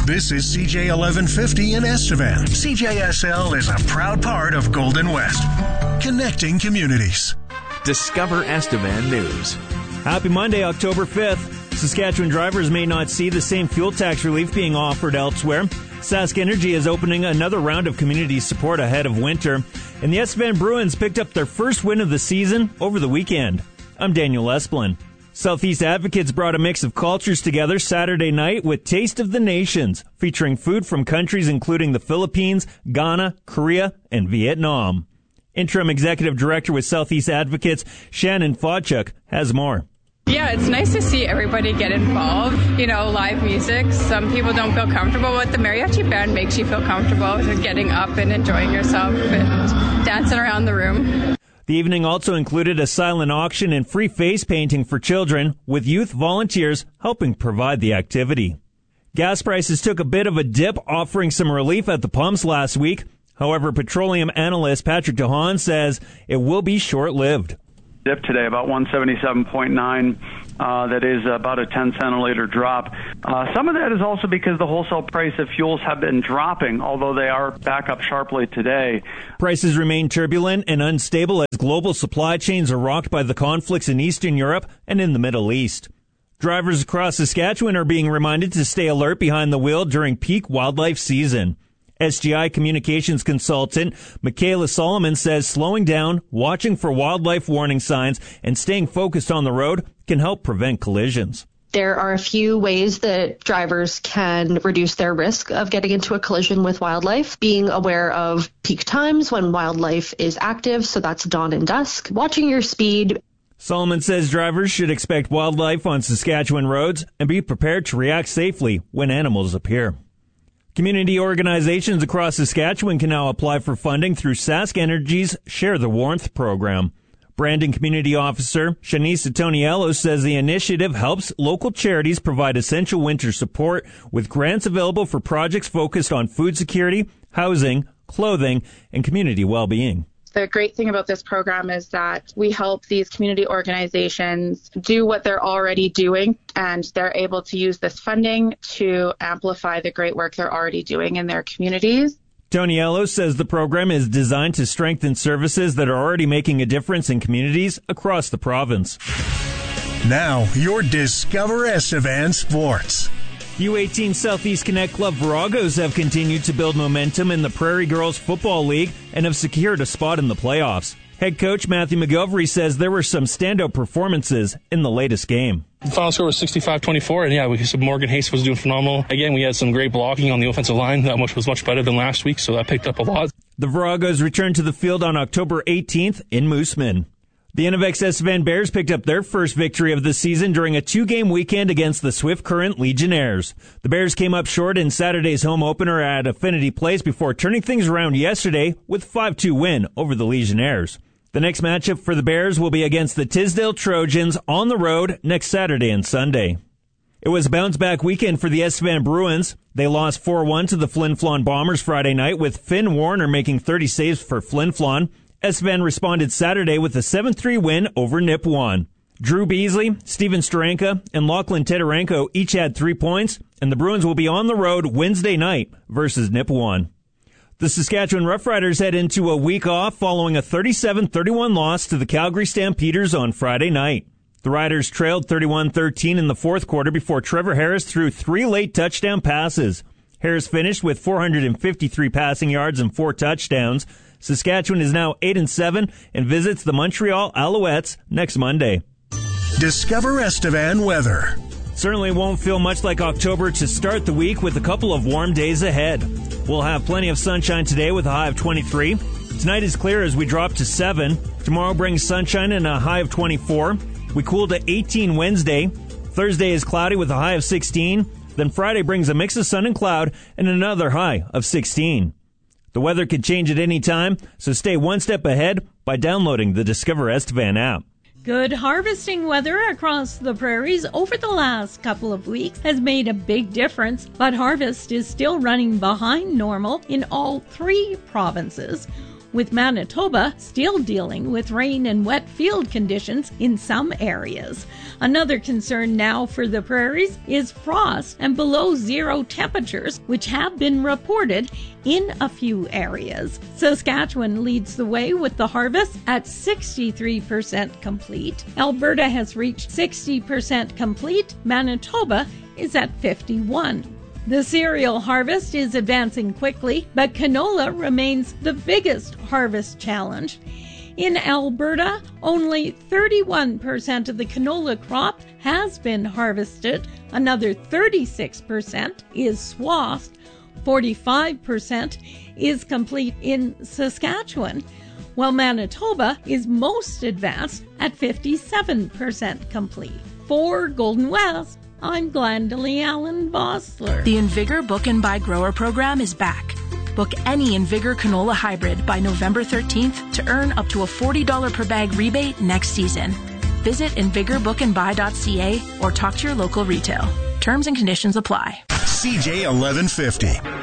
This is CJ 1150 in Estevan. CJSL is a proud part of Golden West, connecting communities. Discover Estevan News. Happy Monday, October 5th. Saskatchewan drivers may not see the same fuel tax relief being offered elsewhere. Sask Energy is opening another round of community support ahead of winter. And the Estevan Bruins picked up their first win of the season over the weekend. I'm Daniel Esplin. Southeast Advocates brought a mix of cultures together Saturday night with Taste of the Nations, featuring food from countries including the Philippines, Ghana, Korea, and Vietnam. Interim Executive Director with Southeast Advocates, Shannon Fodchuk, has more. Yeah, it's nice to see everybody get involved. You know, live music. Some people don't feel comfortable, but the mariachi band makes you feel comfortable with getting up and enjoying yourself and dancing around the room. The evening also included a silent auction and free face painting for children, with youth volunteers helping provide the activity. Gas prices took a bit of a dip, offering some relief at the pumps last week. However, petroleum analyst Patrick DeHaan says it will be short-lived. Dip today, about 177.9. That is about a 10-cent a liter drop. Some of that is also because the wholesale price of fuels have been dropping, although they are back up sharply today. Prices remain turbulent and unstable as global supply chains are rocked by the conflicts in Eastern Europe and in the Middle East. Drivers across Saskatchewan are being reminded to stay alert behind the wheel during peak wildlife season. SGI communications consultant Michaela Solomon says slowing down, watching for wildlife warning signs, and staying focused on the road can help prevent collisions. There are a few ways that drivers can reduce their risk of getting into a collision with wildlife. Being aware of peak times when wildlife is active, so that's dawn and dusk. Watching your speed. Solomon says drivers should expect wildlife on Saskatchewan roads and be prepared to react safely when animals appear. Community organizations across Saskatchewan can now apply for funding through Sask Energy's Share the Warmth program. Brandon Community Officer Shanice Toniello says the initiative helps local charities provide essential winter support with grants available for projects focused on food security, housing, clothing, and community well-being. The great thing about this program is that we help these community organizations do what they're already doing, and they're able to use this funding to amplify the great work they're already doing in their communities. Toniello says the program is designed to strengthen services that are already making a difference in communities across the province. Now, your Discover Estevan Sports. U18 Southeast Connect Club Viragos have continued to build momentum in the Prairie Girls Football League and have secured a spot in the playoffs. Head coach Matthew McGovern says there were some standout performances in the latest game. The final score was 65-24, and Morgan Hayes was doing phenomenal. Again, we had some great blocking on the offensive line. That was much better than last week, so that picked up a lot. The Viragos return to the field on October 18th in Mooseman. The Innovex Estevan Bears picked up their first victory of the season during a 2-game weekend against the Swift Current Legionnaires. The Bears came up short in Saturday's home opener at Affinity Place before turning things around yesterday with a 5-2 win over the Legionnaires. The next matchup for the Bears will be against the Tisdale Trojans on the road next Saturday and Sunday. It was a bounce-back weekend for the Estevan Bruins. They lost 4-1 to the Flin Flon Bombers Friday night, with Finn Warner making 30 saves for Flin Flon. Estevan responded Saturday with a 7-3 win over Nipawin. Drew Beasley, Steven Steranka, and Lachlan Teterenko each had 3 points, and the Bruins will be on the road Wednesday night versus Nipawin. The Saskatchewan Roughriders head into a week off following a 37-31 loss to the Calgary Stampeders on Friday night. The Riders trailed 31-13 in the fourth quarter before Trevor Harris threw 3 late touchdown passes. Harris finished with 453 passing yards and 4 touchdowns. Saskatchewan is now 8-7 and visits the Montreal Alouettes next Monday. Discover Estevan weather. Certainly won't feel much like October to start the week with a couple of warm days ahead. We'll have plenty of sunshine today with a high of 23. Tonight is clear as we drop to 7. Tomorrow brings sunshine and a high of 24. We cool to 18 Wednesday. Thursday is cloudy with a high of 16. Then Friday brings a mix of sun and cloud and another high of 16. The weather could change at any time, so stay one step ahead by downloading the Discover Estevan app. Good harvesting weather across the prairies over the last couple of weeks has made a big difference, but harvest is still running behind normal in all 3 provinces. with Manitoba still dealing with rain and wet field conditions in some areas. Another concern now for the prairies is frost and below zero temperatures, which have been reported in a few areas. Saskatchewan leads the way with the harvest at 63% complete. Alberta has reached 60% complete. Manitoba is at 51%. The cereal harvest is advancing quickly, but canola remains the biggest harvest challenge. In Alberta, only 31% of the canola crop has been harvested. Another 36% is swathed. 45% is complete in Saskatchewan, while Manitoba is most advanced at 57% complete. For Golden West, I'm Glendalee Allen Vossler. The Invigor Book and Buy Grower program is back. Book any Invigor canola hybrid by November 13th to earn up to a $40 per bag rebate next season. Visit invigorbookandbuy.ca or talk to your local retail. Terms and conditions apply. CJ 1150.